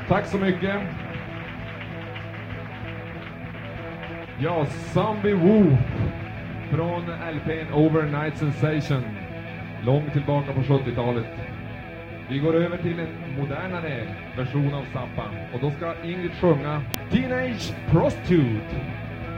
Tack så mycket. Ja, Zombie Woo från LP:n Overnight Sensation. Långt tillbaka på 70-talet. Vi går över till en modernare version av Zappa. Och då ska Ingrid sjunga Teenage Prostitute.